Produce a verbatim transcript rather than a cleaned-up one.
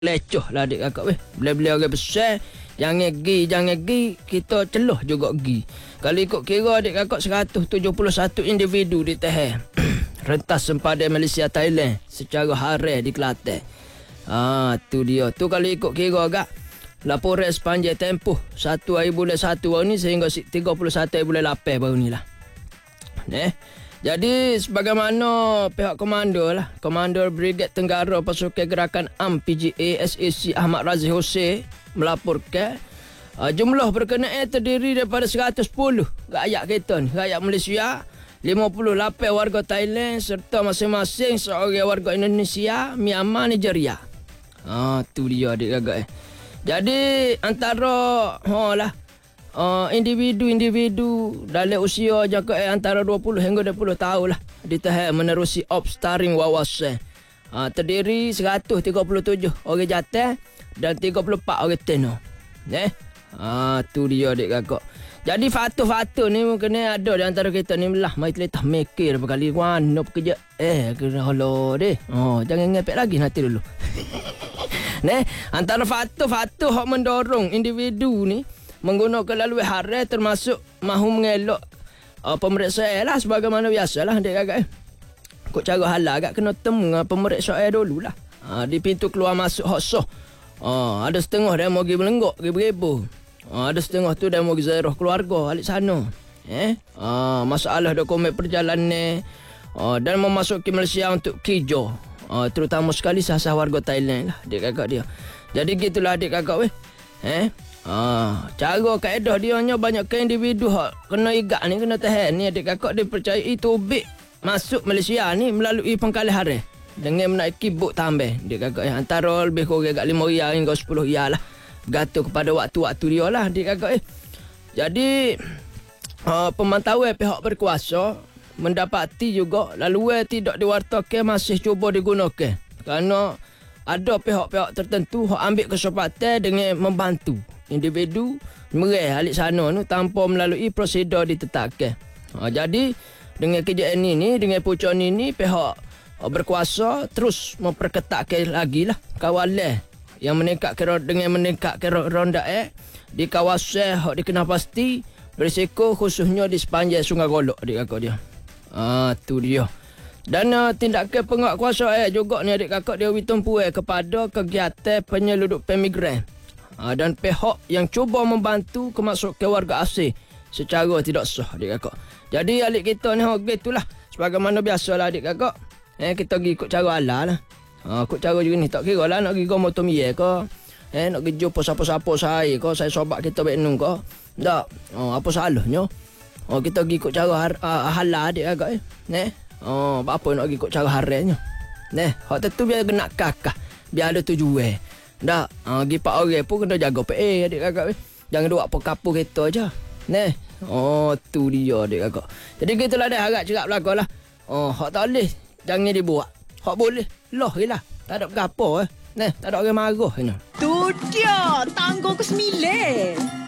lecoh lah adik kakak weh. Beli-beli orang besar, jangan gi, jangan gi, kita celuh juga gi. Kalau ikut kira adik kakak seratus tujuh puluh satu individu di Teh rentas sempadan Malaysia Thailand secara harian di Kelantan. Ah, tu dia. Tu kalau ikut kira agak laporan sepanjang tempoh satu hari bulan satu hari ni sehingga tiga puluh satu hari bulan lapan baru ni lah. Eh, jadi sebagaimana pihak komando lah, Komando Brigade Tenggara Pasukan Gerakan A M P G A S A C Ahmad Razif Hussein melaporkan uh, jumlah berkenaan terdiri daripada seratus sepuluh rakyat kita ni, rakyat Malaysia, lima puluh lapan warga Thailand serta masing-masing seorang warga Indonesia, Myanmar, Nigeria. Ah, tu dia adik kakak eh. Jadi antara ha lah Uh, individu-individu dalam usia jangka eh, antara dua puluh hingga dua puluh tahun lah ditahan menerusi op staring wawasan. Uh, terdiri seratus tiga puluh tujuh orang jantan dan tiga puluh empat orang teno. Eh? Ah, tu dia adik kakak. Jadi faktor-faktor ni mungkin ada di antara kita ni lah. Mari kita mikir berkali mana pekerja. Eh, kena halo deh. Oh, jangan ngepek lagi nanti dulu. Neh, antara faktor-faktor hak mendorong individu ni menggunakan laluan harian termasuk mahu mengelak uh, pemeriksaan lah sebagaimana biasalah adik kakak eh. Kok cara halal agak kena temu dengan pemeriksaan dululah. Uh, di pintu keluar masuk hak sah. Uh, ada setengah dia mau pergi melenggok, pergi beribu. Uh, ada setengah tu dia mau pergi ziarah keluarga alik sana. Eh? Uh, masalah dokumen perjalanan uh, dan memasuki Malaysia untuk kerja. Uh, terutama sekali sah-sah warga Thailand lah adik kakak dia. Jadi gitulah adik kakak weh. Eh? Ah, cara kaedah dia nya banyak ke individu hak kena igak ni kena tahan ni adik kakak dipercayai tubik masuk Malaysia ni melalui pangkalan harian dengan menaiki buk tambah adik kakak ya, antara lebih kurang agak lima riyal hingga sepuluh riyal lah bergantung kepada waktu-waktu dia lah adik kakak eh. Jadi uh, pemantauan pihak berkuasa mendapati juga laluan tidak diwartakan masih cuba digunakan kerana ada pihak-pihak tertentu yang ambil kesempatan dengan membantu individu mereh alik sana tu tanpa melalui prosedur ditetapkan. Ha, jadi dengan kejadian ini, dengan pucuk ini, pihak berkuasa terus memperketatkan lagi lah kawalan yang meningkat kira dengan meningkat kira ronda eh di kawasan yang dikenal pasti berisiko khususnya di sepanjang Sungai Golok adik kakak dia. Ah, tu dia. Dan uh, tindakan penguatkuasaan eh, juga ni adik kakak dia witumpu eh, kepada kegiatan penyeludupan migran. Uh, dan pihak yang cuba membantu kemasukan warga asing secara tidak sah adik kakak. Jadi alik kita ni okay, itulah sebagaimana biasalah adik kakak. Eh, kita pergi ikut cara halal lah. Uh, ikut cara juga ni tak kira lah nak pergi ke motor mie ke. Eh, nak pergi jumpa siapa-siapa saya ke. Saya sobat kita baik nung ke. Tak. Uh, apa salahnya. Uh, kita pergi ikut cara har- uh, halal adik kakak eh. Eh. Oh, apa nak pergi ikut cara hariannya. Neh, hak tentu biar kena kakak. Biar ada tujuan. Dah, uh, pergi pak orang pun kena jaga P A adik kakak. Jangan duk apa kapur kereta aja. Neh. Oh, tu dia adik kakak. Jadi gitulah dah harap cerak belaka lah. Oh, hak tak boleh jangan dibuat. Hak boleh. Loh jelah. Tak ada apa eh. Neh, tak ada orang marah ni. Tu dia, tangga ke sembilan.